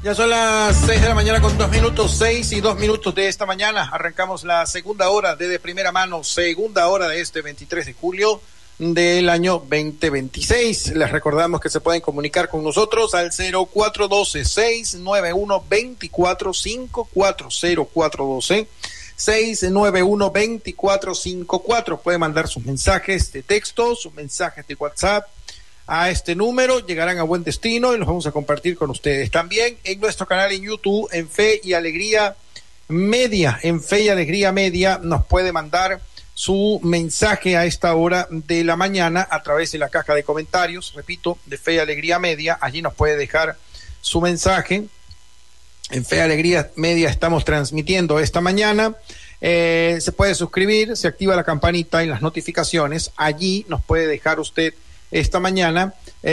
Ya son las 6 de la mañana con 2 minutos, 6 y 2 minutos de esta mañana. Arrancamos la segunda hora de primera mano, segunda hora de este 23 de julio del año 2026. Les recordamos que se pueden comunicar con nosotros al 0412-691-2454, 0412-691-2454. Puede mandar sus mensajes de texto, sus mensajes de WhatsApp a este número, llegarán a buen destino y los vamos a compartir con ustedes. También en nuestro canal en YouTube, en Fe y Alegría Media, nos puede mandar su mensaje a esta hora de la mañana a través de la caja de comentarios, repito, de Fe y Alegría Media. Allí nos puede dejar su mensaje. En Fe y Alegría Media estamos transmitiendo esta mañana. Se puede suscribir, se activa la campanita y las notificaciones. Allí nos puede dejar usted esta mañana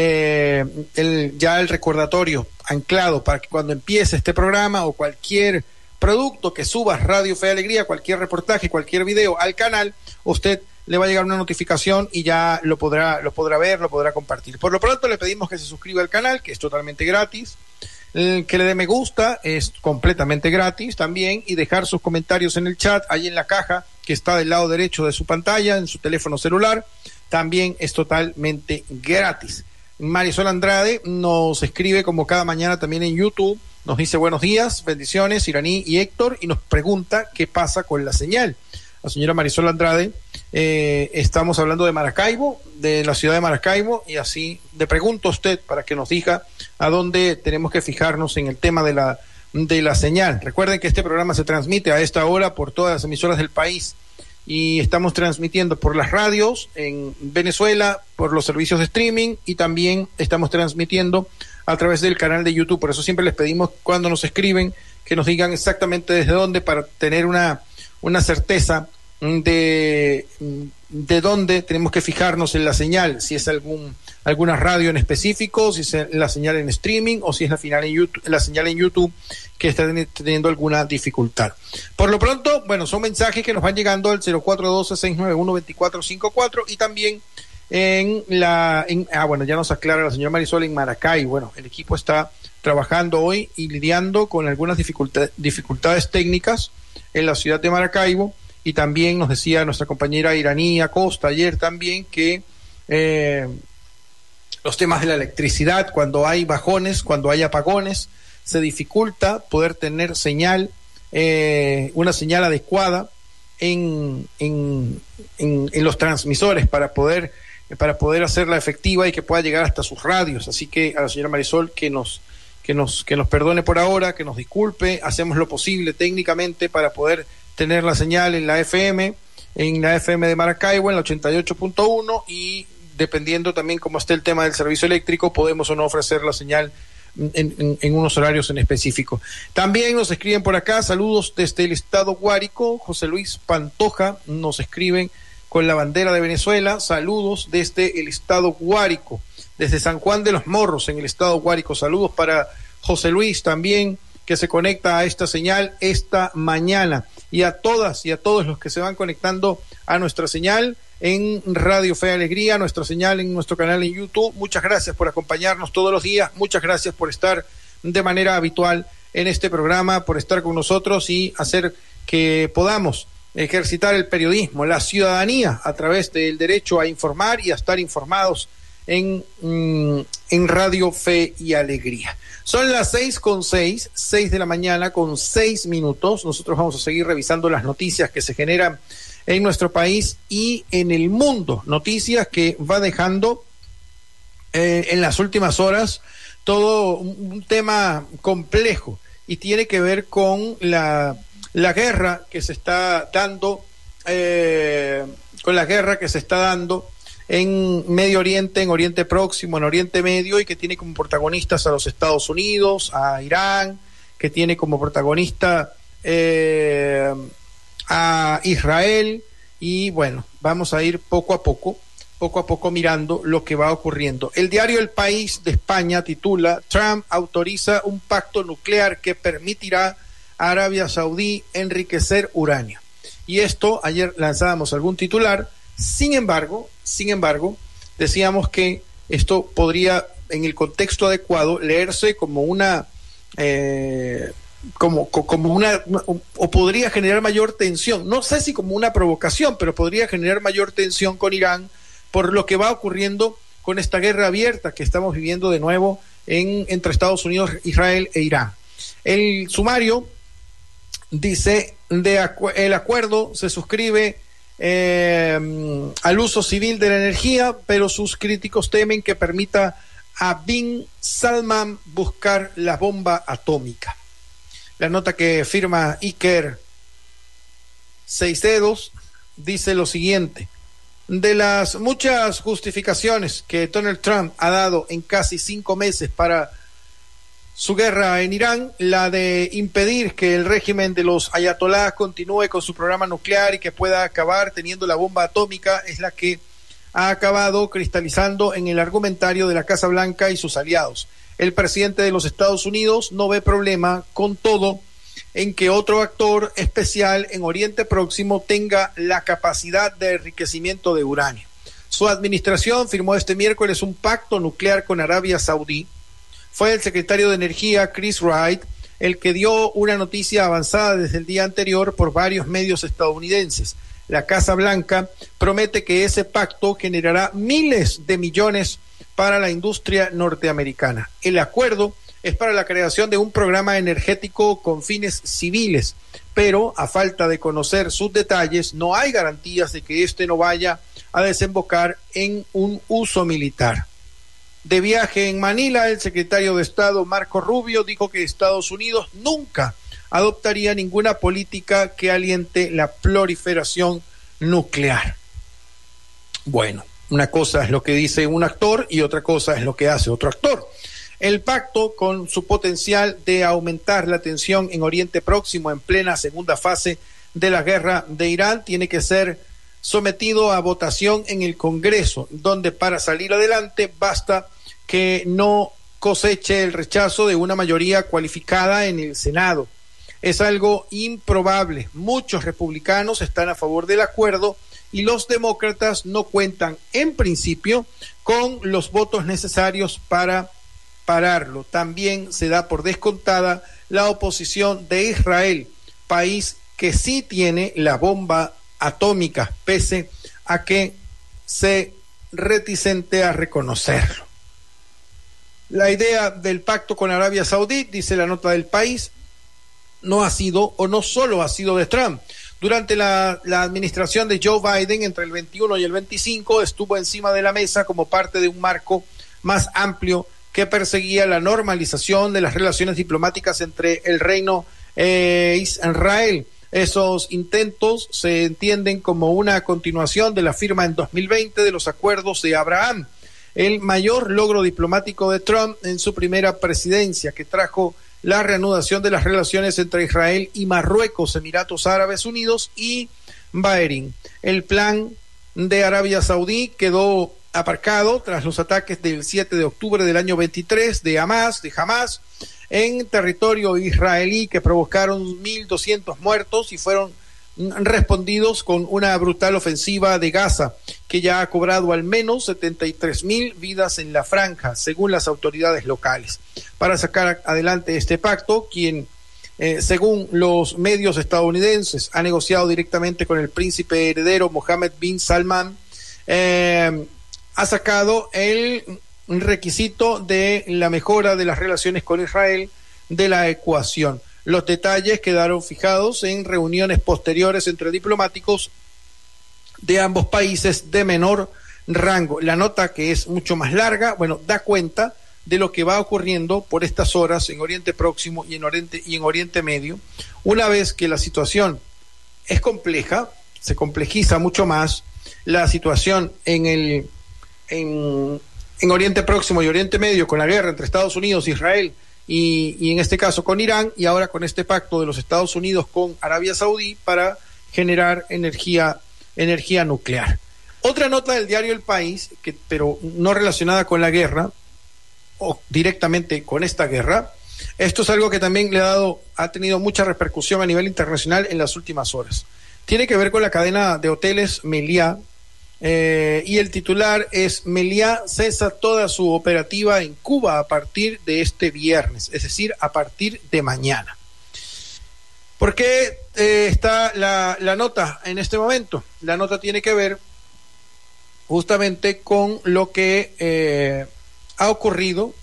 ya el recordatorio anclado para que cuando empiece este programa o cualquier producto que suba Radio Fe y Alegría, cualquier reportaje, cualquier video al canal, usted le va a llegar una notificación y ya lo podrá ver, lo podrá compartir. Por lo pronto le pedimos que se suscriba al canal, que es totalmente gratis, que le dé me gusta, es completamente gratis también, y dejar sus comentarios en el chat, ahí en la caja que está del lado derecho de su pantalla, en su teléfono celular. También es totalmente gratis. Marisol Andrade nos escribe como cada mañana también en YouTube, nos dice buenos días, bendiciones, Iraní y Héctor, y nos pregunta qué pasa con la señal. La señora Marisol Andrade, estamos hablando de Maracaibo, de la ciudad de Maracaibo, y así le pregunto a usted para que nos diga a dónde tenemos que fijarnos en el tema de la señal. Recuerden que este programa se transmite a esta hora por todas las emisoras del país, y estamos transmitiendo por las radios en Venezuela, por los servicios de streaming, y también estamos transmitiendo a través del canal de YouTube. Por eso siempre les pedimos, cuando nos escriben, que nos digan exactamente desde dónde, para tener una certeza de dónde tenemos que fijarnos en la señal, si es alguna radio en específico, si es la señal en streaming o si es la señal en YouTube que está teniendo alguna dificultad. Por lo pronto, bueno, son mensajes que nos van llegando al 0412-691-2454 y también ya nos aclara la señora Marisol en Maracay. Bueno, el equipo está trabajando hoy y lidiando con algunas dificultades técnicas en la ciudad de Maracaibo, y también nos decía nuestra compañera Iraní Acosta ayer también que los temas de la electricidad, cuando hay bajones, cuando hay apagones, se dificulta poder tener señal, una señal adecuada en los transmisores para poder hacerla efectiva y que pueda llegar hasta sus radios. Así que a la señora Marisol que nos perdone por ahora, que nos disculpe. Hacemos lo posible técnicamente para poder tener la señal en la FM de Maracaibo, en la 88.1, y dependiendo también cómo esté el tema del servicio eléctrico, podemos o no ofrecer la señal en unos horarios en específico. También nos escriben por acá, saludos desde el estado Guárico. José Luis Pantoja nos escriben con la bandera de Venezuela, saludos desde el estado Guárico, desde San Juan de los Morros en el estado Guárico. Saludos para José Luis también, que se conecta a esta señal esta mañana, y a todas y a todos los que se van conectando a nuestra señal en Radio Fe y Alegría, nuestra señal en nuestro canal en YouTube. Muchas gracias por acompañarnos todos los días, muchas gracias por estar de manera habitual en este programa, por estar con nosotros y hacer que podamos ejercitar el periodismo, la ciudadanía, a través del derecho a informar y a estar informados en Radio Fe y Alegría. Son las 6 de la mañana con 6 minutos. Nosotros vamos a seguir revisando las noticias que se generan en nuestro país y en el mundo, noticias que va dejando en las últimas horas todo un tema complejo, y tiene que ver con la guerra que se está dando, en Medio Oriente, en Oriente Próximo, en Oriente Medio, y que tiene como protagonistas a los Estados Unidos, a Irán, que tiene como protagonista a Israel. Y bueno, vamos a ir poco a poco mirando lo que va ocurriendo. El diario El País de España titula: Trump autoriza un pacto nuclear que permitirá a Arabia Saudí enriquecer uranio. Y esto, ayer lanzábamos algún titular. Sin embargo, decíamos que esto podría, en el contexto adecuado, leerse como una como una, o podría generar mayor tensión, no sé si como una provocación, pero podría generar mayor tensión con Irán por lo que va ocurriendo con esta guerra abierta que estamos viviendo de nuevo entre Estados Unidos, Israel e Irán. El sumario dice, el acuerdo se suscribe al uso civil de la energía, pero sus críticos temen que permita a Bin Salman buscar la bomba atómica. La nota que firma Iker Seisdedos dice lo siguiente: de las muchas justificaciones que Donald Trump ha dado en casi 5 meses para su guerra en Irán, la de impedir que el régimen de los ayatolás continúe con su programa nuclear y que pueda acabar teniendo la bomba atómica, es la que ha acabado cristalizando en el argumentario de la Casa Blanca y sus aliados. El presidente de los Estados Unidos no ve problema con todo en que otro actor especial en Oriente Próximo tenga la capacidad de enriquecimiento de uranio. Su administración firmó este miércoles un pacto nuclear con Arabia Saudí. Fue el secretario de Energía, Chris Wright, el que dio una noticia avanzada desde el día anterior por varios medios estadounidenses. La Casa Blanca promete que ese pacto generará miles de millones para la industria norteamericana. El acuerdo es para la creación de un programa energético con fines civiles, pero a falta de conocer sus detalles, no hay garantías de que este no vaya a desembocar en un uso militar. De viaje en Manila, el secretario de Estado Marco Rubio dijo que Estados Unidos nunca adoptaría ninguna política que aliente la proliferación nuclear. Bueno, una cosa es lo que dice un actor y otra cosa es lo que hace otro actor. El pacto, con su potencial de aumentar la tensión en Oriente Próximo en plena segunda fase de la guerra de Irán, tiene que ser sometido a votación en el Congreso, donde para salir adelante basta que no coseche el rechazo de una mayoría cualificada en el Senado. Es algo improbable. Muchos republicanos están a favor del acuerdo y los demócratas no cuentan, en principio, con los votos necesarios para pararlo. También se da por descontada la oposición de Israel, país que sí tiene la bomba atómica, pese a que se reticente a reconocerlo. La idea del pacto con Arabia Saudí, dice la nota del país, no ha sido, o no solo ha sido de Trump. Durante la administración de Joe Biden, entre el 21 y el 25, estuvo encima de la mesa como parte de un marco más amplio que perseguía la normalización de las relaciones diplomáticas entre el reino e Israel. Esos intentos se entienden como una continuación de la firma en 2020 de los acuerdos de Abraham, el mayor logro diplomático de Trump en su primera presidencia, que trajo la reanudación de las relaciones entre Israel y Marruecos, Emiratos Árabes Unidos y Bahrein. El plan de Arabia Saudí quedó aparcado tras los ataques del 7 de octubre del año 23 de Hamas en territorio israelí, que provocaron 1.200 muertos y fueron respondidos con una brutal ofensiva de Gaza, que ya ha cobrado al menos 73.000 vidas en la franja, según las autoridades locales. Para sacar adelante este pacto, quien, según los medios estadounidenses, ha negociado directamente con el príncipe heredero Mohammed bin Salman, ha sacado el requisito de la mejora de las relaciones con Israel de la ecuación. Los detalles quedaron fijados en reuniones posteriores entre diplomáticos de ambos países de menor rango. La nota, que es mucho más larga, da cuenta de lo que va ocurriendo por estas horas en Oriente Próximo y en Oriente Medio. Una vez que la situación es compleja, se complejiza mucho más la situación en Oriente Próximo y Oriente Medio, con la guerra entre Estados Unidos, Israel y en este caso con Irán, y ahora con este pacto de los Estados Unidos con Arabia Saudí para generar energía nuclear. Otra nota del diario El País, pero no relacionada con la guerra o directamente con esta guerra. Esto es algo que también ha tenido mucha repercusión a nivel internacional en las últimas horas. Tiene que ver con la cadena de hoteles Meliá, y el titular es: Meliá cesa toda su operativa en Cuba a partir de este viernes, es decir, a partir de mañana. ¿Por qué está la nota en este momento? La nota tiene que ver justamente con lo que ha ocurrido,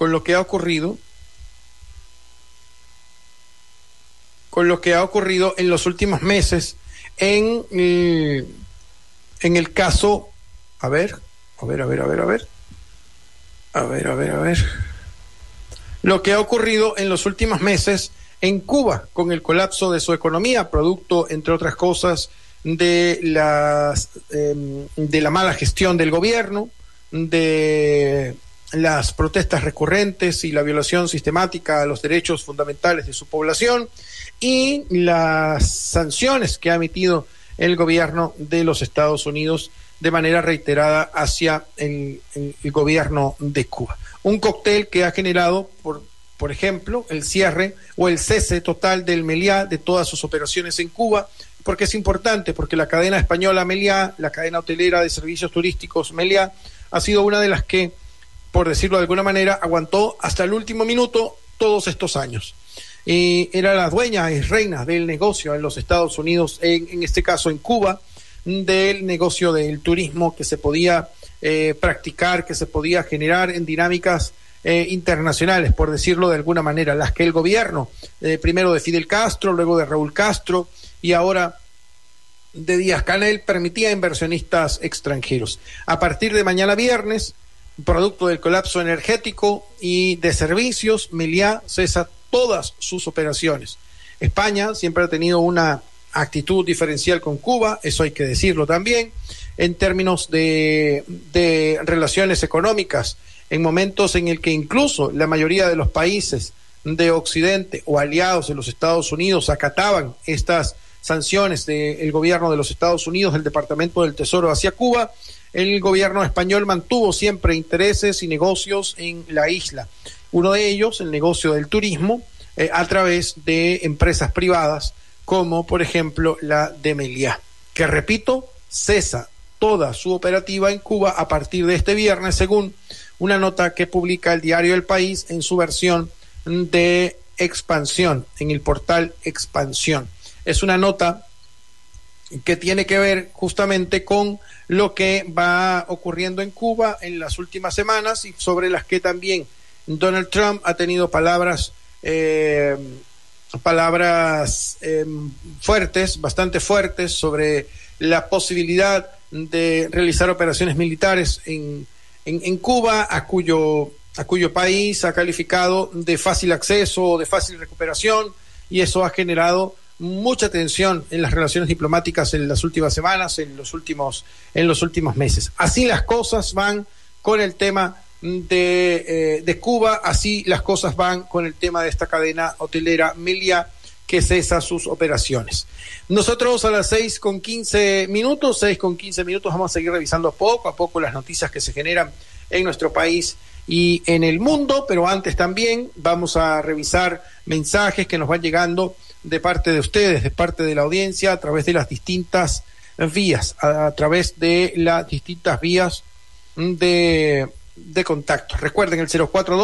en los últimos meses en el caso, a ver, lo que ha ocurrido en los últimos meses en Cuba con el colapso de su economía, producto, entre otras cosas, de la mala gestión del gobierno, de las protestas recurrentes y la violación sistemática a los derechos fundamentales de su población y las sanciones que ha emitido el gobierno de los Estados Unidos de manera reiterada hacia el gobierno de Cuba. Un cóctel que ha generado, por ejemplo, el cierre o el cese total del Meliá de todas sus operaciones en Cuba. Porque es importante, porque la cadena española Meliá, la cadena hotelera de servicios turísticos Meliá, ha sido una de las que, por decirlo de alguna manera, aguantó hasta el último minuto todos estos años. Era la dueña y reina del negocio en los Estados Unidos, en este caso en Cuba, del negocio del turismo que se podía practicar, que se podía generar en dinámicas internacionales, por decirlo de alguna manera, las que el gobierno, primero de Fidel Castro, luego de Raúl Castro y ahora de Díaz-Canel, permitía a inversionistas extranjeros. A partir de mañana viernes, producto del colapso energético y de servicios, Meliá cesa todas sus operaciones. España siempre ha tenido una actitud diferencial con Cuba, eso hay que decirlo también, en términos de relaciones económicas, en momentos en el que incluso la mayoría de los países de Occidente o aliados de los Estados Unidos acataban estas sanciones del gobierno de los Estados Unidos, del Departamento del Tesoro hacia Cuba, el gobierno español mantuvo siempre intereses y negocios en la isla. Uno de ellos, el negocio del turismo, a través de empresas privadas, como por ejemplo la de Meliá, que repito, cesa toda su operativa en Cuba a partir de este viernes, según una nota que publica el diario El País en su versión de Expansión, en el portal Expansión. Es una nota que tiene que ver justamente con lo que va ocurriendo en Cuba en las últimas semanas y sobre las que también Donald Trump ha tenido palabras fuertes, bastante fuertes, sobre la posibilidad de realizar operaciones militares en Cuba, a cuyo país ha calificado de fácil acceso o de fácil recuperación, y eso ha generado mucha tensión en las relaciones diplomáticas en las últimas semanas, en los últimos meses. Así las cosas van con el tema de Cuba, así las cosas van con el tema de esta cadena hotelera Meliá, que cesa sus operaciones. Nosotros a las 6:15 vamos a seguir revisando poco a poco las noticias que se generan en nuestro país y en el mundo, pero antes también vamos a revisar mensajes que nos van llegando de parte de ustedes, de parte de la audiencia, a través de las distintas vías, de contacto. Recuerden el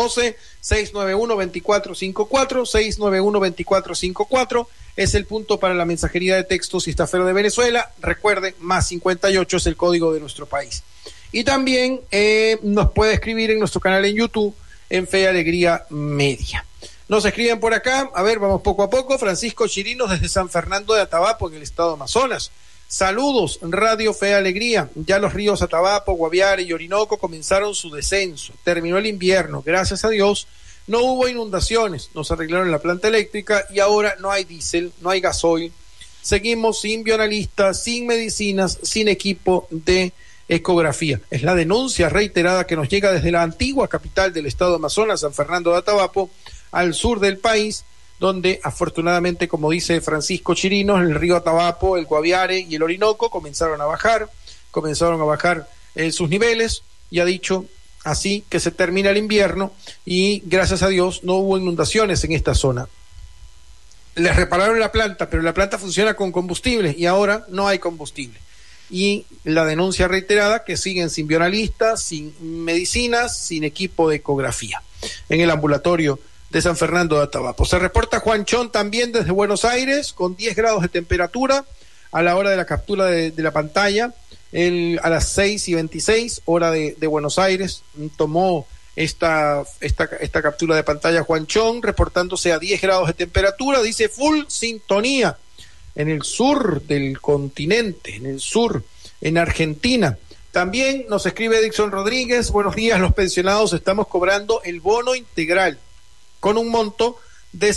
0412-691-2454, 691-2454 es el punto para la mensajería de texto si está fuera de Venezuela. Recuerden, +58 es el código de nuestro país. Y también nos puede escribir en nuestro canal en YouTube, en Fe y Alegría Media. Nos escriben por acá, a ver, vamos poco a poco. Francisco Chirinos desde San Fernando de Atabapo, en el estado de Amazonas. Saludos, Radio Fe y Alegría. Ya los ríos Atabapo, Guaviare y Orinoco comenzaron su descenso. Terminó el invierno, gracias a Dios. No hubo inundaciones, nos arreglaron la planta eléctrica y ahora no hay diésel, no hay gasoil. Seguimos sin bioanalistas, sin medicinas, sin equipo de ecografía. Es la denuncia reiterada que nos llega desde la antigua capital del estado de Amazonas, San Fernando de Atabapo, al sur del país, donde afortunadamente, como dice Francisco Chirinos, el río Atabapo, el Guaviare y el Orinoco comenzaron a bajar sus niveles, y ha dicho así que se termina el invierno y gracias a Dios no hubo inundaciones en esta zona. Les repararon la planta, pero la planta funciona con combustible y ahora no hay combustible. y la denuncia reiterada que siguen sin bioanalistas, sin medicinas, sin equipo de ecografía en el ambulatorio de San Fernando de Atabapo. Se reporta Juan Chón también desde Buenos Aires con 10 grados de temperatura a la hora de la captura de la pantalla. Él a las 6:26 hora de Buenos Aires tomó esta captura de pantalla Juan Chón, reportándose a 10 grados de temperatura. Dice full sintonía en el sur del continente, en el sur, en Argentina. También nos escribe Dixon Rodríguez: buenos días, los pensionados estamos cobrando el bono integral con un monto de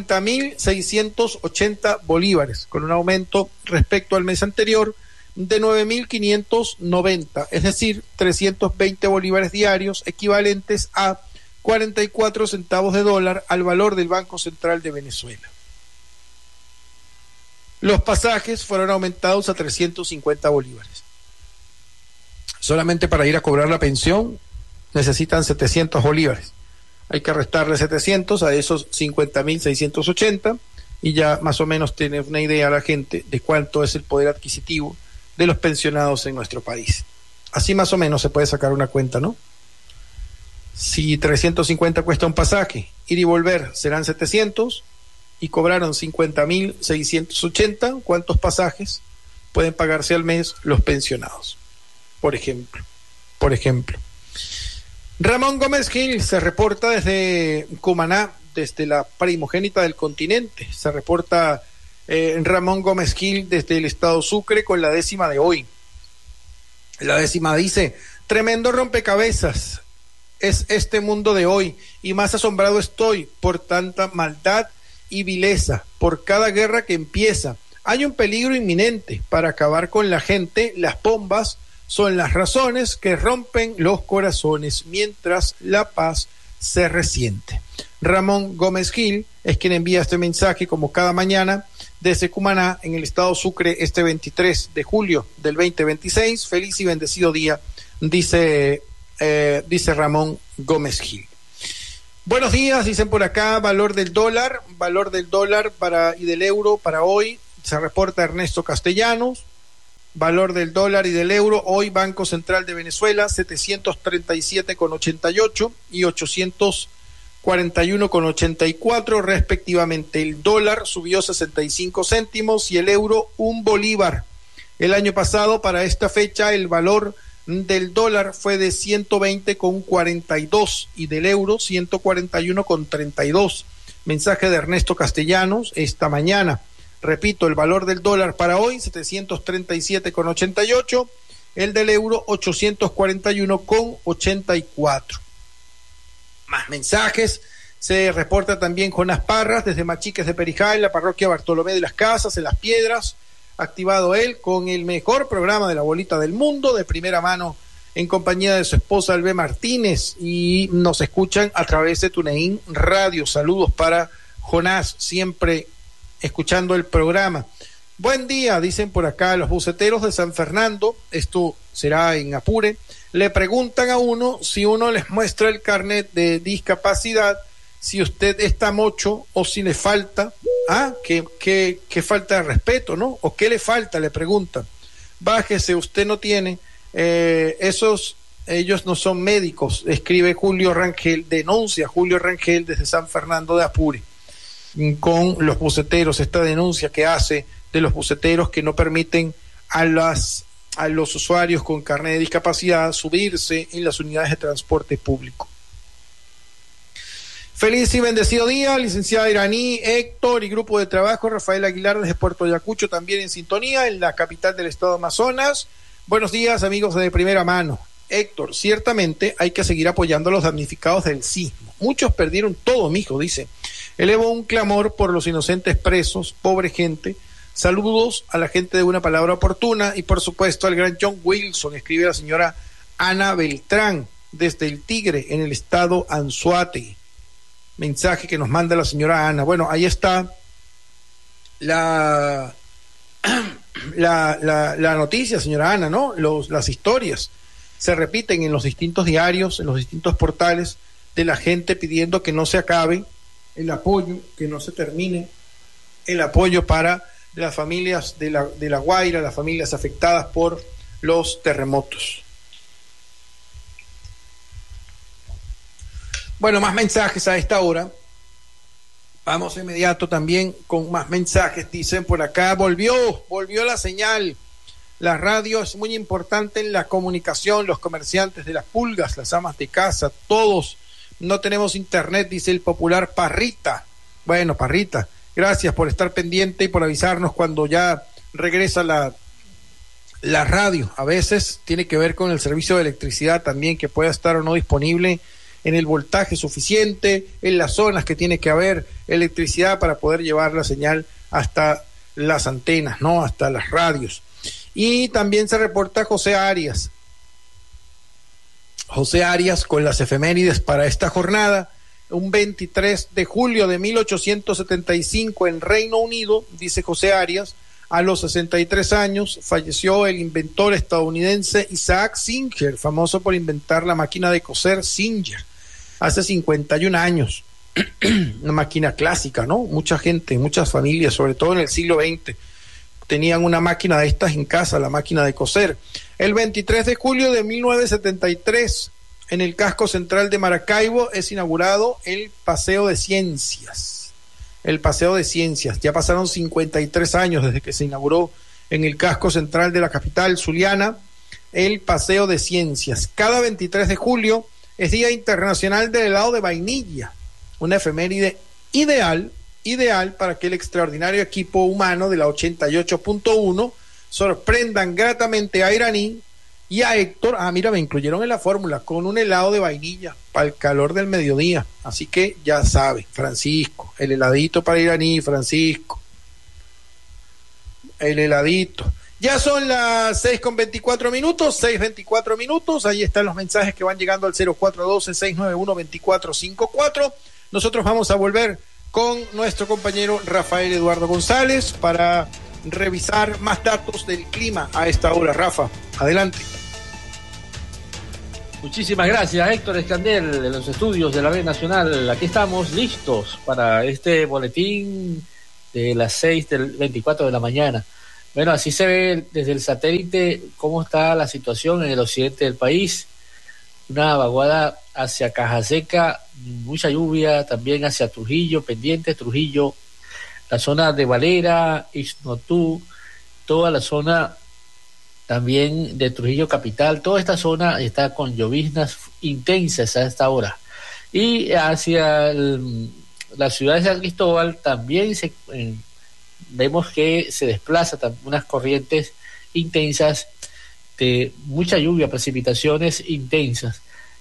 50.680 bolívares, con un aumento respecto al mes anterior de 9.590, es decir, 320 bolívares diarios, equivalentes a 44 centavos de dólar al valor del Banco Central de Venezuela. Los pasajes fueron aumentados a 350 bolívares. Solamente para ir a cobrar la pensión necesitan 700 bolívares. Hay que restarle 700 a esos 50.680 y ya más o menos tiene una idea la gente de cuánto es el poder adquisitivo de los pensionados en nuestro país. Así más o menos se puede sacar una cuenta, ¿no? Si 350 cuesta un pasaje, ir y volver serán 700 y cobraron 50.680, ¿cuántos pasajes pueden pagarse al mes los pensionados? Por ejemplo. Ramón Gómez Gil se reporta desde Cumaná, desde la primogénita del continente. Se reporta Ramón Gómez Gil desde el estado Sucre con la décima de hoy. La décima dice: tremendo rompecabezas es este mundo de hoy, y más asombrado estoy por tanta maldad y vileza. Por cada guerra que empieza hay un peligro inminente para acabar con la gente. Las bombas son las razones que rompen los corazones mientras la paz se resiente. Ramón Gómez Gil es quien envía este mensaje como cada mañana desde Cumaná, en el estado Sucre, este 23 de julio del 2026. Feliz y bendecido día, dice Ramón Gómez Gil. Buenos días, dicen por acá. Valor del dólar y del euro para hoy. Se reporta Ernesto Castellanos. Valor del dólar y del euro hoy: Banco Central de Venezuela 737,88 y 841,84 respectivamente. El dólar subió 65 céntimos y el euro un bolívar. El año pasado para esta fecha el valor del dólar fue de 120,42 y del euro 141,32. Mensaje de Ernesto Castellanos esta mañana. Repito, el valor del dólar para hoy 737,88, el del euro 841,84. Más mensajes. Se reporta también Jonás Parras desde Machiques de Perijá, en la parroquia Bartolomé de las Casas, en Las Piedras. Activado él con el mejor programa de la bolita del mundo, de primera mano, en compañía de su esposa Albe Martínez, y nos escuchan a través de TuneIn Radio. Saludos para Jonás, siempre escuchando el programa. Buen día, dicen por acá los buceteros de San Fernando. Esto será en Apure. Le preguntan a uno si uno les muestra el carnet de discapacidad, si usted está mocho o si le falta. Qué falta de respeto, ¿no? ¿O qué le falta? Le preguntan. Bájese, usted no tiene. Ellos no son médicos, escribe Julio Rangel, denuncia Julio Rangel desde San Fernando de Apure con los buceteros, esta denuncia que hace de los buceteros que no permiten a los usuarios con carnet de discapacidad subirse en las unidades de transporte público. Feliz y bendecido día, licenciada Iraní, Héctor y grupo de trabajo. Rafael Aguilar desde Puerto Ayacucho también en sintonía, en la capital del estado de Amazonas. Buenos días, amigos de primera mano. Héctor, ciertamente hay que seguir apoyando a los damnificados del sismo. Muchos perdieron todo, mijo, dice. Elevo un clamor por los inocentes presos, pobre gente. Saludos a la gente de Una Palabra Oportuna y por supuesto al gran John Wilson, escribe la señora Ana Beltrán desde el Tigre en el estado Anzoátegui. Mensaje que nos manda la señora Ana. Bueno, ahí está la noticia, señora Ana, ¿no? Las historias se repiten en los distintos diarios, en los distintos portales, de la gente pidiendo que no se acabe el apoyo, que no se termine el apoyo para de las familias de la Guaira, las familias afectadas por los terremotos. Bueno, más mensajes a esta hora. Vamos inmediato también con más mensajes. Dicen por acá, volvió la señal. La radio es muy importante en la comunicación. Los comerciantes de las pulgas, las amas de casa, todos no tenemos internet, dice el popular Parrita. Bueno, Parrita, gracias por estar pendiente y por avisarnos cuando ya regresa la radio. A veces tiene que ver con el servicio de electricidad también, que pueda estar o no disponible en el voltaje suficiente, en las zonas que tiene que haber electricidad para poder llevar la señal hasta las antenas, ¿no? Hasta las radios. Y también se reporta José Arias con las efemérides para esta jornada. Un 23 de julio de 1875 en Reino Unido, dice José Arias, a los 63 años falleció el inventor estadounidense Isaac Singer, famoso por inventar la máquina de coser Singer, hace 51 años. Una máquina clásica, ¿no? Mucha gente, muchas familias, sobre todo en el siglo XX, tenían una máquina de estas en casa, la máquina de coser. El 23 de julio de 1973, en el casco central de Maracaibo, es inaugurado el Paseo de Ciencias. El Paseo de Ciencias. Ya pasaron 53 años desde que se inauguró en el casco central de la capital zuliana el Paseo de Ciencias. Cada 23 de julio es Día Internacional del Helado de Vainilla, una efeméride ideal para que el extraordinario equipo humano de la 88.1 sorprendan gratamente a Iraní y a Héctor. Mira, me incluyeron en la fórmula con un helado de vainilla para el calor del mediodía. Así que ya sabe, Francisco, el heladito para Iraní, Francisco. El heladito. Ya son las 6:24 minutos. Ahí están los mensajes que van llegando al 0412-691-2454. Nosotros vamos a volver con nuestro compañero Rafael Eduardo González para revisar más datos del clima a esta hora. Rafa, adelante. Muchísimas gracias, Héctor Escandel, de los estudios de la red nacional. Aquí estamos listos para este boletín de las 6:24 de la mañana. Bueno, así se ve desde el satélite cómo está la situación en el occidente del país. Una vaguada hacia Cajaseca, mucha lluvia, también hacia Trujillo, pendiente Trujillo, la zona de Valera, Ixnotú, toda la zona también de Trujillo Capital. Toda esta zona está con lloviznas intensas a esta hora. Y hacia la ciudad de San Cristóbal también vemos que se desplazan unas corrientes intensas de mucha lluvia, precipitaciones intensas.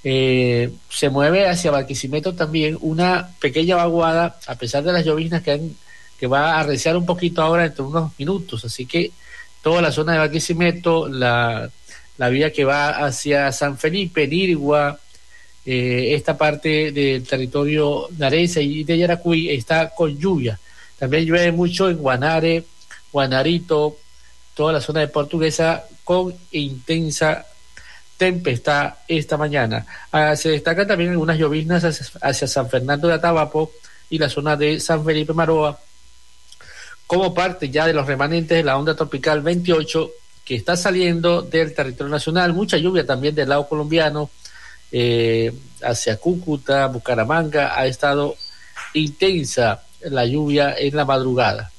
Se mueve hacia Barquisimeto también una pequeña vaguada, a pesar de las lloviznas que va a arreciar un poquito ahora dentro de unos minutos. Así que toda la zona de Barquisimeto, la vía que va hacia San Felipe, Nirgua, esta parte del territorio narense y de Yaracuy está con lluvia. También llueve mucho en Guanare, Guanarito, toda la zona de Portuguesa con intensa tempestad esta mañana. Se destacan también algunas lloviznas hacia San Fernando de Atabapo y la zona de San Felipe Maroa, como parte ya de los remanentes de la onda tropical 28 que está saliendo del territorio nacional. Mucha lluvia también del lado colombiano, hacia Cúcuta, Bucaramanga, ha estado intensa la lluvia en la madrugada.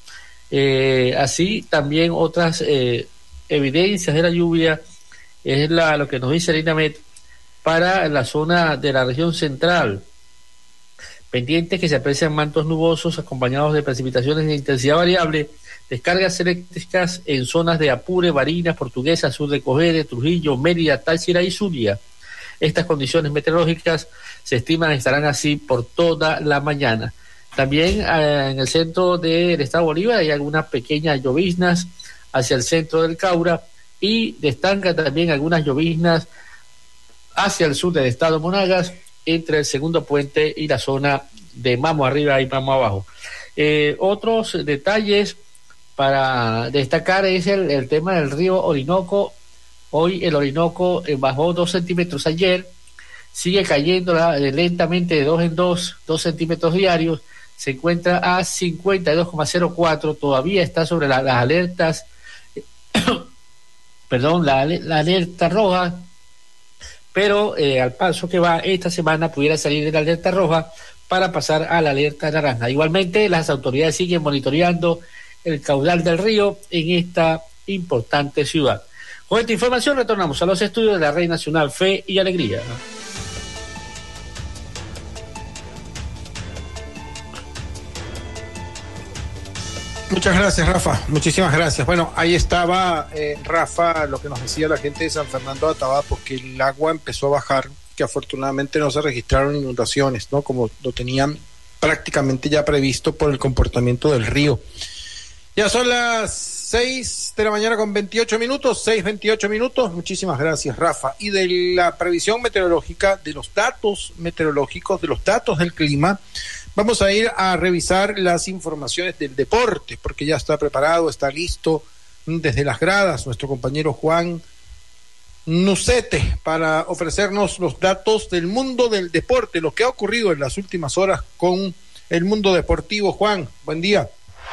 Así también otras evidencias de la lluvia es lo que nos dice el INAMET para la zona de la región central. Pendientes que se aprecian mantos nubosos acompañados de precipitaciones de intensidad variable, descargas eléctricas en zonas de Apure, Barinas, Portuguesa, sur de Cogede, Trujillo, Mérida, Táchira y Zulia. Estas condiciones meteorológicas se estiman estarán así por toda la mañana. También en el centro del estado Bolívar hay algunas pequeñas lloviznas hacia el centro del Caura y destacan también algunas lloviznas hacia el sur del estado Monagas, entre el segundo puente y la zona de Mamo arriba y Mamo abajo. Otros detalles para destacar es el tema del río Orinoco. Hoy el Orinoco bajó 2 centímetros ayer, sigue cayendo lentamente de 2 en 2 centímetros diarios, se encuentra a 52,04, todavía está sobre las alertas, perdón, la alerta roja, pero al paso que va esta semana pudiera salir de la alerta roja para pasar a la alerta naranja. Igualmente, las autoridades siguen monitoreando el caudal del río en esta importante ciudad. Con esta información retornamos a los estudios de la Red Nacional Fe y Alegría. Muchas gracias, Rafa. Muchísimas gracias. Bueno, ahí estaba, Rafa, lo que nos decía la gente de San Fernando de Atabapo, que el agua empezó a bajar, que afortunadamente no se registraron inundaciones, ¿no? Como lo tenían prácticamente ya previsto por el comportamiento del río. Ya son las 6 de la mañana con 28 minutos, 6:28 minutos. Muchísimas gracias, Rafa. Y de la previsión meteorológica, de los datos meteorológicos, de los datos del clima, vamos a ir a revisar las informaciones del deporte, porque ya está preparado, está listo desde las gradas nuestro compañero Juan Nucete para ofrecernos los datos del mundo del deporte, lo que ha ocurrido en las últimas horas con el mundo deportivo. Juan, buen día.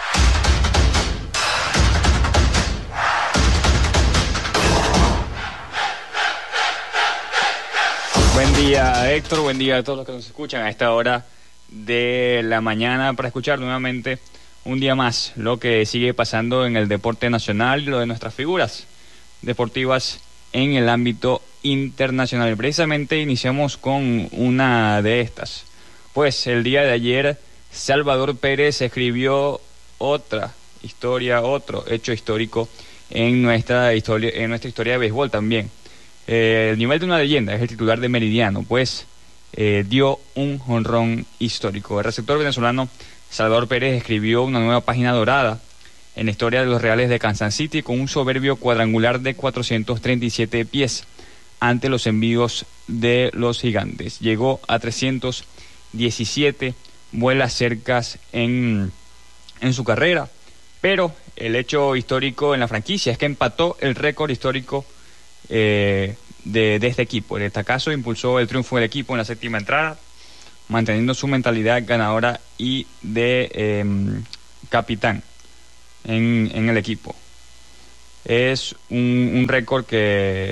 Buen día, Héctor, buen día a todos los que nos escuchan a esta hora de la mañana para escuchar nuevamente un día más lo que sigue pasando en el deporte nacional y lo de nuestras figuras deportivas en el ámbito internacional. Precisamente iniciamos con una de estas. Pues el día de ayer Salvador Pérez escribió otra historia, otro hecho histórico en nuestra historia de béisbol también. El nivel de una leyenda, es el titular de Meridiano, pues dio un jonrón histórico. El receptor venezolano Salvador Pérez escribió una nueva página dorada en la historia de los Reales de Kansas City con un soberbio cuadrangular de 437 pies ante los envíos de los Gigantes. Llegó a 317 vuelas cercas en su carrera, pero el hecho histórico en la franquicia es que empató el récord histórico de este equipo. En este caso impulsó el triunfo del equipo en la séptima entrada, manteniendo su mentalidad ganadora y de capitán en el equipo. Es un récord que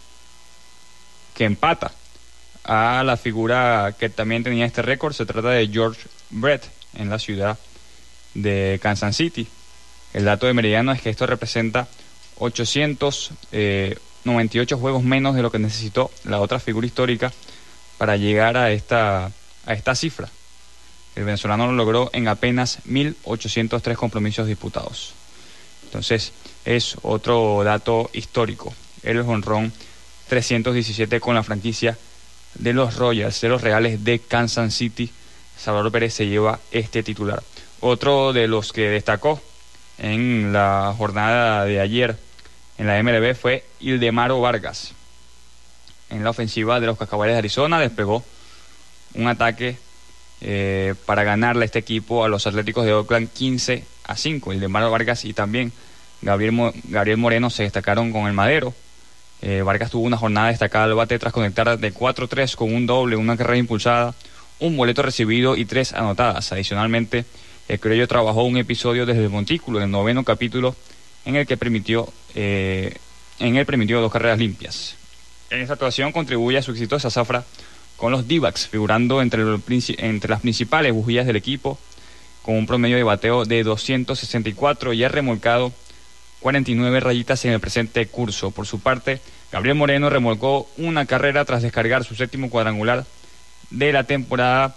empata a la figura que también tenía este récord. Se trata de George Brett en la ciudad de Kansas City. El dato de Meridiano es que esto representa 898 juegos menos de lo que necesitó la otra figura histórica para llegar a esta cifra. El venezolano lo logró en apenas 1.803 compromisos disputados. Entonces es otro dato histórico, el jonrón 317 con la franquicia de los Royals, de los Reales de Kansas City. Salvador Pérez se lleva este titular. Otro de los que destacó en la jornada de ayer en la MLB fue Ildemaro Vargas. En la ofensiva de los Cascabeles de Arizona desplegó un ataque para ganarle a este equipo a los Atléticos de Oakland 15-5. Ildemaro Vargas y también Gabriel Moreno se destacaron con el madero. Vargas tuvo una jornada destacada al bate tras conectar de 4-3 con un doble, una carrera impulsada, un boleto recibido y 3 anotadas. Adicionalmente, el criollo trabajó un episodio desde el montículo en el 9º capítulo en el que permitió 2 carreras limpias. En esta actuación contribuye a su exitosa zafra con los D-backs, figurando entre las principales bujías del equipo, con un promedio de bateo de 264 y ha remolcado 49 rayitas en el presente curso. Por su parte, Gabriel Moreno remolcó una carrera tras descargar su 7º cuadrangular de la temporada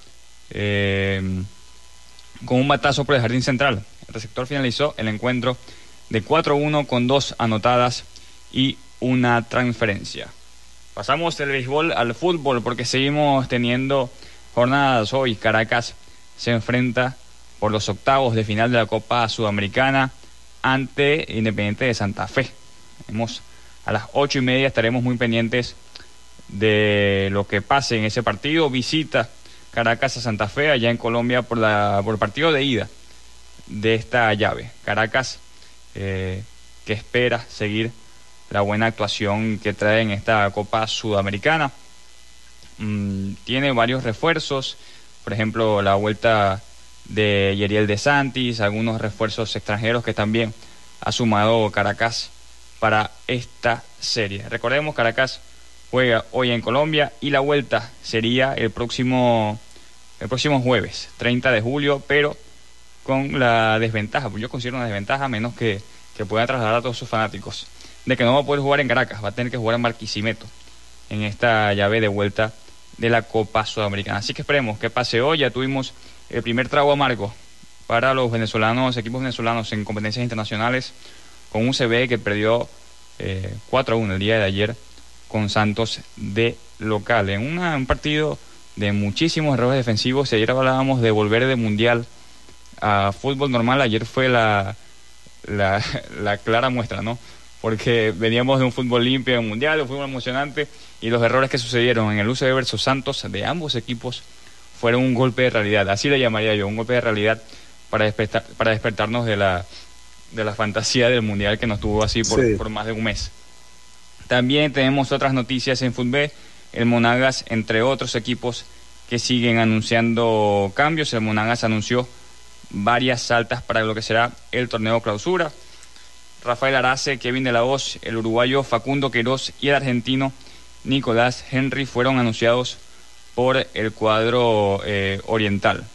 con un batazo por el jardín central. El receptor finalizó el encuentro de 4-1 con 2 anotadas y una transferencia. Pasamos del béisbol al fútbol porque seguimos teniendo jornadas hoy. Caracas se enfrenta por los octavos de final de la Copa Sudamericana ante Independiente de Santa Fe. A las 8:30 estaremos muy pendientes de lo que pase en ese partido. Visita Caracas a Santa Fe allá en Colombia por el partido de ida de esta llave. Caracas que espera seguir la buena actuación que trae en esta Copa Sudamericana. Tiene varios refuerzos, por ejemplo la vuelta de Yeriel de Santis, algunos refuerzos extranjeros que también ha sumado Caracas para esta serie. Recordemos, Caracas juega hoy en Colombia y la vuelta sería el próximo jueves, 30 de julio, pero con la desventaja, yo considero una desventaja, menos que pueda trasladar a todos sus fanáticos, de que no va a poder jugar en Caracas, va a tener que jugar en Barquisimeto, en esta llave de vuelta de la Copa Sudamericana. Así que esperemos que pase hoy. Ya tuvimos el primer trago amargo para los equipos venezolanos en competencias internacionales, con un CBE que perdió 4-1 el día de ayer con Santos de local, en un partido de muchísimos errores defensivos. Si ayer hablábamos de volver de mundial a fútbol normal, ayer fue la clara muestra, ¿no? Porque veníamos de un fútbol limpio, de un mundial, de un fútbol emocionante, y los errores que sucedieron en el UCB versus Santos de ambos equipos fueron un golpe de realidad, así le llamaría yo, un golpe de realidad para despertarnos de la fantasía del mundial que nos tuvo así por más de un mes. También tenemos otras noticias en fútbol. El Monagas, entre otros equipos que siguen anunciando cambios. El Monagas anunció varias altas para lo que será el torneo clausura. Rafael Arace, Kevin de la Hoz, el uruguayo Facundo Queiroz y el argentino Nicolás Henry fueron anunciados por el cuadro oriental.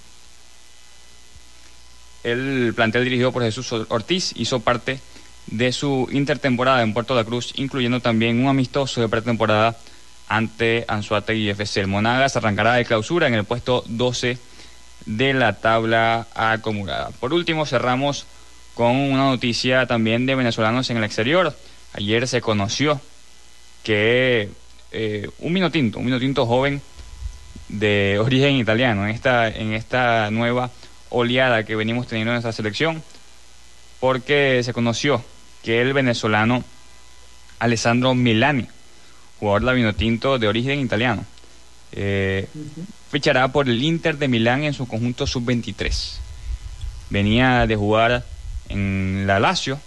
El plantel dirigido por Jesús Ortiz hizo parte de su intertemporada en Puerto La Cruz, incluyendo también un amistoso de pretemporada ante Anzoátegui FC. El Monagas arrancará de clausura en el puesto 12 de la tabla acumulada. Por último, cerramos con una noticia también de venezolanos en el exterior. Ayer se conoció que un vino tinto joven de origen italiano, en esta nueva oleada que venimos teniendo en nuestra selección, porque se conoció que el venezolano Alessandro Milani, jugador de vinotinto de origen italiano, fichará por el Inter de Milán en su conjunto sub-23. Venía de jugar en la Lazio,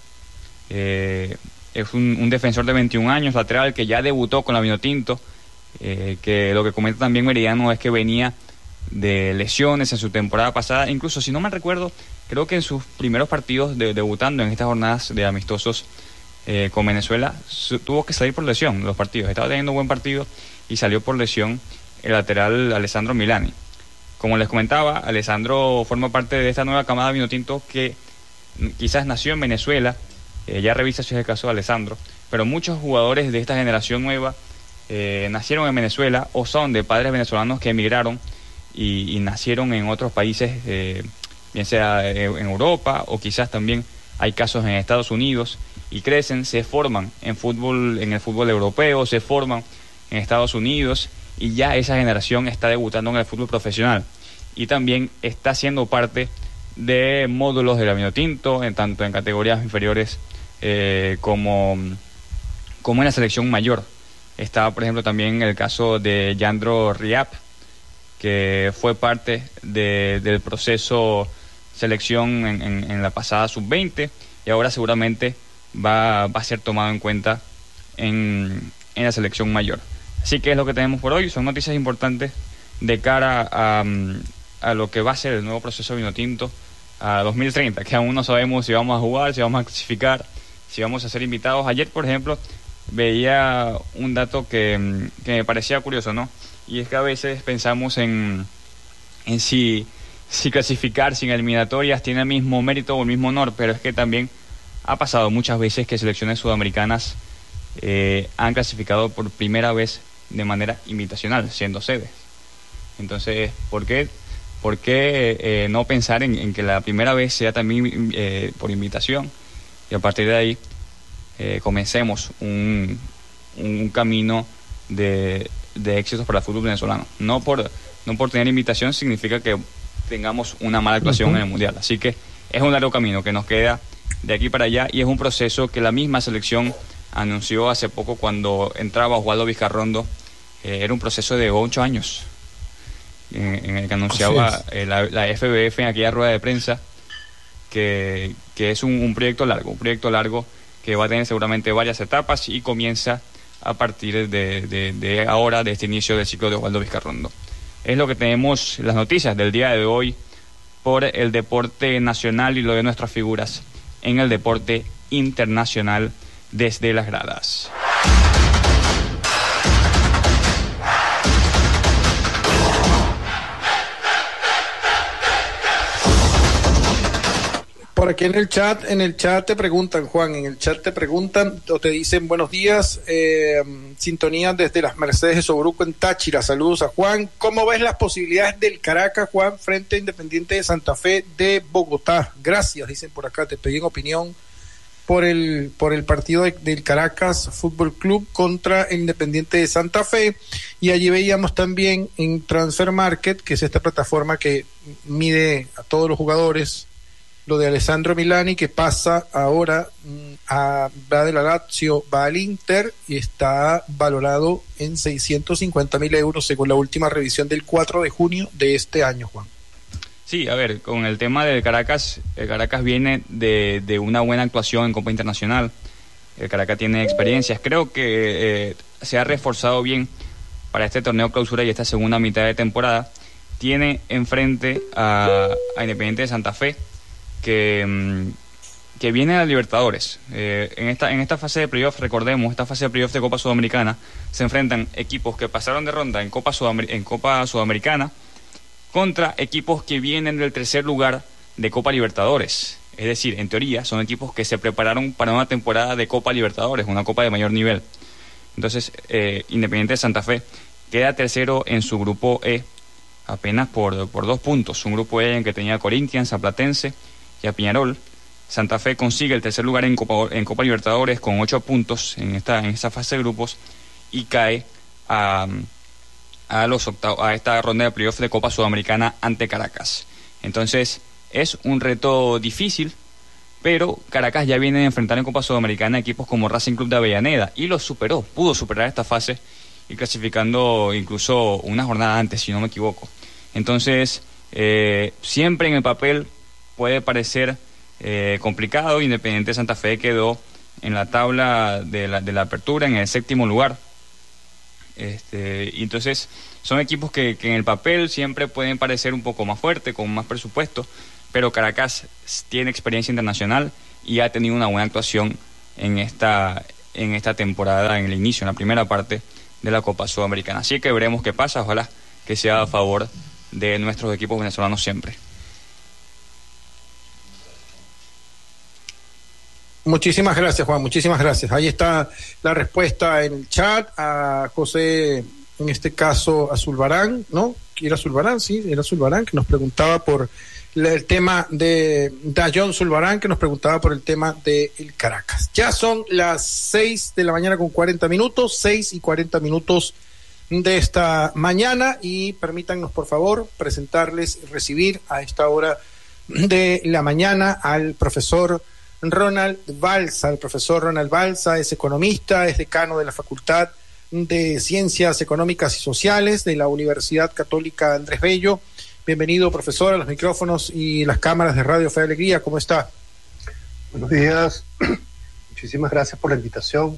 es un defensor de 21 años, lateral, que ya debutó con la vinotinto, que lo que comenta también Meridiano es que venía de lesiones en su temporada pasada, incluso si no me recuerdo, creo que en sus primeros partidos debutando en estas jornadas de amistosos con Venezuela, tuvo que salir por lesión los partidos. Estaba teniendo un buen partido y salió por lesión el lateral Alessandro Milani. Como les comentaba, Alessandro forma parte de esta nueva camada de vinotinto que quizás nació en Venezuela, ya revisa si es el caso de Alessandro, pero muchos jugadores de esta generación nueva nacieron en Venezuela o son de padres venezolanos que emigraron y nacieron en otros países, bien sea en Europa o quizás también hay casos en Estados Unidos, y crecen, se forman en el fútbol europeo, se forman en Estados Unidos, y ya esa generación está debutando en el fútbol profesional y también está siendo parte de módulos de la vinotinto, tanto en categorías inferiores como en la selección mayor. Está, por ejemplo, también el caso de Yandro Riap, que fue parte del proceso selección en la pasada sub-20 y ahora seguramente va a ser tomado en cuenta en la selección mayor. Así que es lo que tenemos por hoy. Son noticias importantes de cara a lo que va a ser el nuevo proceso vinotinto a 2030, que aún no sabemos si vamos a jugar, si vamos a clasificar, si vamos a ser invitados. Ayer, por ejemplo, veía un dato que me parecía curioso, ¿no? Y es que a veces pensamos en si clasificar sin eliminatorias tiene el mismo mérito o el mismo honor, pero es que también ha pasado muchas veces que selecciones sudamericanas han clasificado por primera vez de manera invitacional, siendo sedes. Entonces, ¿por qué no pensar en que la primera vez sea también por invitación y a partir de ahí comencemos un camino de éxitos para el fútbol venezolano? No por tener invitación significa que tengamos una mala actuación en el Mundial. Así que es un largo camino que nos queda de aquí para allá y es un proceso que la misma selección anunció hace poco cuando entraba Osvaldo Vizcarrondo. Era un proceso de 8 años en el que anunciaba la FBF en aquella rueda de prensa que es un proyecto largo que va a tener seguramente varias etapas y comienza a partir de ahora, de este inicio del ciclo de Osvaldo Vizcarrondo. Es lo que tenemos, las noticias del día de hoy por el deporte nacional y lo de nuestras figuras en el deporte internacional desde las gradas. Por aquí en el chat te preguntan, Juan, en el chat te preguntan o te dicen buenos días, sintonía desde las Mercedes de Sobruco en Táchira, saludos a Juan. ¿Cómo ves las posibilidades del Caracas, Juan, frente a Independiente de Santa Fe de Bogotá? Gracias, dicen por acá, te pedí opinión por el partido del Caracas Fútbol Club contra el Independiente de Santa Fe, y allí veíamos también en Transfer Market, que es esta plataforma que mide a todos los jugadores, lo de Alessandro Milani, que pasa ahora va de la Lazio, va al Inter y está valorado en 650.000 euros según la última revisión del 4 de junio de este año, Juan. Sí, a ver, con el tema del Caracas, el Caracas viene de una buena actuación en Copa Internacional. El Caracas tiene experiencias, creo que se ha reforzado bien para este torneo clausura y esta segunda mitad de temporada. Tiene enfrente a Independiente de Santa Fe, que viene a Libertadores. En esta fase de playoff, recordemos, esta fase de playoff de Copa Sudamericana, se enfrentan equipos que pasaron de ronda en Copa Sudamericana contra equipos que vienen del tercer lugar de Copa Libertadores. Es decir, en teoría, son equipos que se prepararon para una temporada de Copa Libertadores, una copa de mayor nivel. Entonces, Independiente de Santa Fe queda tercero en su grupo E, apenas por 2 puntos. Un grupo E en que tenía a Corinthians, a Platense y a Peñarol. Santa Fe consigue el tercer lugar en Copa Libertadores con 8 puntos en esta fase de grupos y cae a esta ronda de playoff de Copa Sudamericana ante Caracas. Entonces es un reto difícil, pero Caracas ya viene a enfrentar en Copa Sudamericana equipos como Racing Club de Avellaneda y pudo superar esta fase y clasificando incluso una jornada antes, si no me equivoco. Entonces siempre en el papel puede parecer complicado. Independiente de Santa Fe quedó en la tabla de la apertura en el 7º lugar. Y entonces son equipos que en el papel siempre pueden parecer un poco más fuertes, con más presupuesto, pero Caracas tiene experiencia internacional y ha tenido una buena actuación en esta temporada, en el inicio, en la primera parte de la Copa Sudamericana. Así que veremos qué pasa, ojalá que sea a favor de nuestros equipos venezolanos siempre. Muchísimas gracias, Juan, muchísimas gracias. Ahí está la respuesta en el chat a José, en este caso a Zulbarán, ¿no? ¿Era Zulbarán? Sí, era Zulbarán, que nos preguntaba por el tema de John Zulbarán, que nos preguntaba por el tema del Caracas. Ya son las 6 de la mañana con 40 minutos, 6 y 40 minutos de esta mañana, y permítanos, por favor, recibir a esta hora de la mañana al profesor Ronald Balsa. El profesor Ronald Balsa es economista, es decano de la Facultad de Ciencias Económicas y Sociales de la Universidad Católica Andrés Bello. Bienvenido, profesor, a los micrófonos y las cámaras de Radio Fe y Alegría. ¿Cómo está? Buenos días. Muchísimas gracias por la invitación.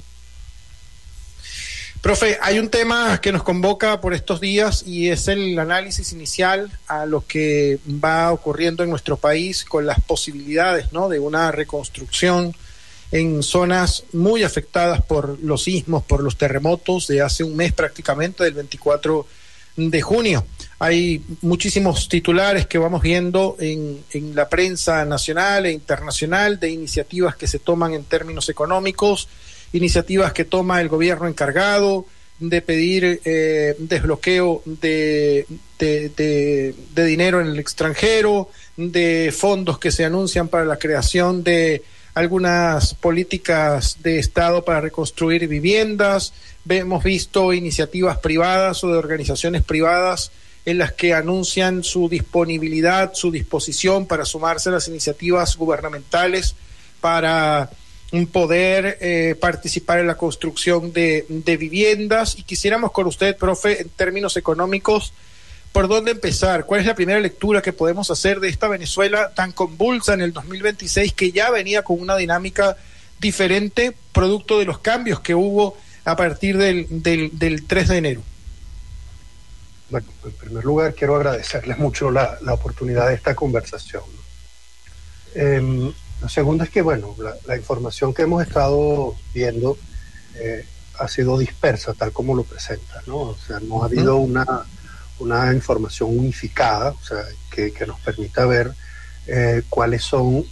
Profe, hay un tema que nos convoca por estos días y es el análisis inicial a lo que va ocurriendo en nuestro país con las posibilidades, ¿no?, de una reconstrucción en zonas muy afectadas por los sismos, por los terremotos de hace un mes prácticamente, del 24 de junio. Hay muchísimos titulares que vamos viendo en la prensa nacional e internacional de iniciativas que se toman en términos económicos, iniciativas que toma el gobierno encargado de pedir desbloqueo de dinero en el extranjero, de fondos que se anuncian para la creación de algunas políticas de Estado para reconstruir viviendas. Hemos visto iniciativas privadas o de organizaciones privadas en las que anuncian su disponibilidad, su disposición para sumarse a las iniciativas gubernamentales para poder participar en la construcción de viviendas. Y quisiéramos con usted, profe, en términos económicos, ¿por dónde empezar? ¿Cuál es la primera lectura que podemos hacer de esta Venezuela tan convulsa en el 2026, que ya venía con una dinámica diferente, producto de los cambios que hubo a partir del 3 de enero? Bueno, en primer lugar quiero agradecerles mucho la oportunidad de esta conversación, ¿no? Lo segundo es que, bueno, la información que hemos estado viendo ha sido dispersa, tal como lo presenta, ¿no? O sea, no ha habido una información unificada, o sea, que nos permita ver cuáles son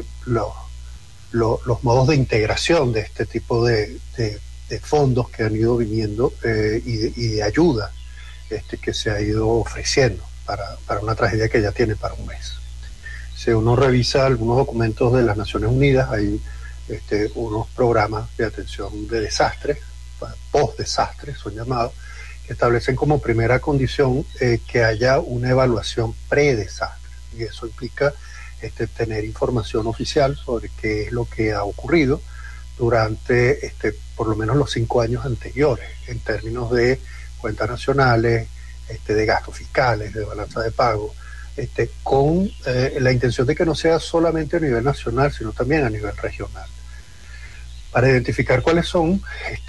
los modos de integración de este tipo de fondos que han ido viniendo y de ayuda que se ha ido ofreciendo para una tragedia que ya tiene para un mes. Si uno revisa algunos documentos de las Naciones Unidas, hay unos programas de atención de desastres, post-desastres son llamados, que establecen como primera condición que haya una evaluación pre-desastre. Y eso implica tener información oficial sobre qué es lo que ha ocurrido durante por lo menos los 5 años anteriores, en términos de cuentas nacionales, de gastos fiscales, de balanza de pago, con la intención de que no sea solamente a nivel nacional, sino también a nivel regional, para identificar cuáles son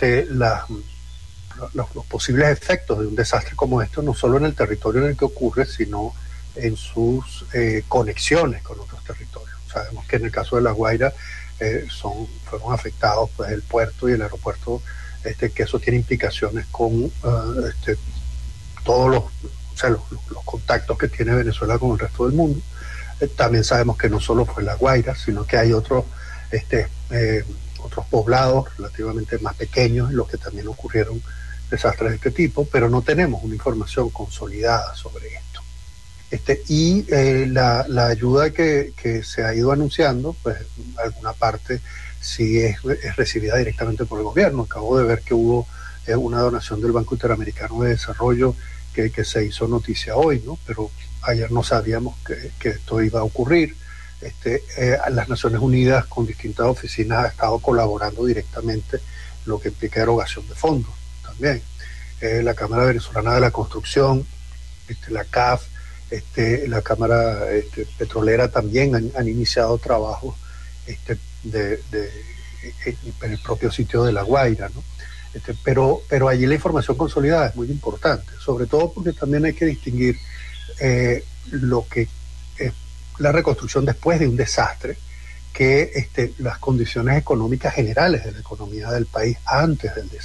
los posibles efectos de un desastre como esto, no solo en el territorio en el que ocurre, sino en sus conexiones con otros territorios. Sabemos que en el caso de La Guaira fueron afectados pues el puerto y el aeropuerto, que eso tiene implicaciones con todos los contactos que tiene Venezuela con el resto del mundo. También sabemos que no solo fue La Guaira, sino que hay otros poblados relativamente más pequeños en los que también ocurrieron desastres de este tipo, pero no tenemos una información consolidada sobre esto. La ayuda que se ha ido anunciando, pues alguna parte sí es recibida directamente por el gobierno. Acabo de ver que hubo una donación del Banco Interamericano de Desarrollo que se hizo noticia hoy, ¿no? Pero ayer no sabíamos que esto iba a ocurrir. Las Naciones Unidas con distintas oficinas ha estado colaborando directamente, lo que implica erogación de fondos también. La Cámara Venezolana de la Construcción, la CAF, la Cámara Petrolera también han iniciado trabajos en el propio sitio de La Guaira, ¿no? Pero allí la información consolidada es muy importante, sobre todo porque también hay que distinguir lo que es la reconstrucción después de un desastre, que las condiciones económicas generales de la economía del país antes del desastre.